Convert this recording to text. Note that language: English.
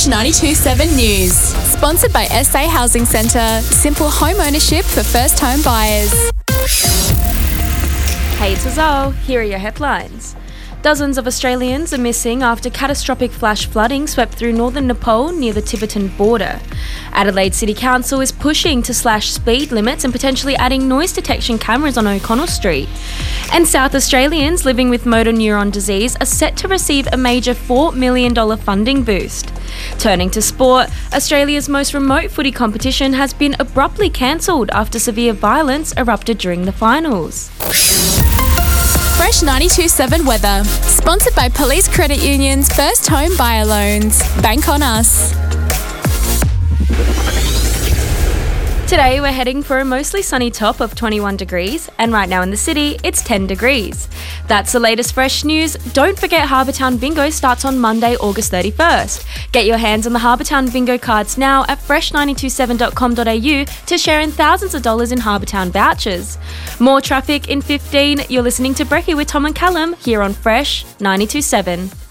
Fresh 92.7 News. Sponsored by SA Housing Centre. Simple home ownership for first home buyers. Hey, it's Azal. Here are your headlines. Dozens of Australians are missing after catastrophic flash flooding swept through northern Nepal near the Tibetan border. Adelaide City Council is pushing to slash speed limits and potentially adding noise detection cameras on O'Connell Street. And South Australians living with motor neuron disease are set to receive a major $4 million funding boost. Turning to sport, Australia's most remote footy competition has been abruptly cancelled after severe violence erupted during the finals. Fresh 92.7 weather. Sponsored by Police Credit Union's First Home Buyer Loans. Bank on us. Today we're heading for a mostly sunny top of 21 degrees, and right now in the city it's 10 degrees. That's the latest fresh news. Don't forget Harbourtown Bingo starts on Monday, August 31st. Get your hands on the Harbourtown Bingo cards now at fresh927.com.au to share in thousands of dollars in Harbourtown vouchers. More traffic in 15. You're listening to Brekkie with Tom and Callum here on Fresh 92.7.